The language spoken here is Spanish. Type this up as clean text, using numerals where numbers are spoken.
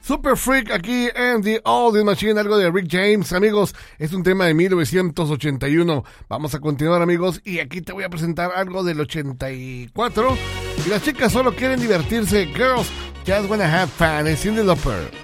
Super Freak aquí en The Oldie Machine, algo de Rick James. Amigos, es un tema de 1981. Vamos a continuar, amigos, y aquí te voy a presentar algo del 84. Y las chicas solo quieren divertirse. Girls just wanna have fun. Es Cyndi Lauper.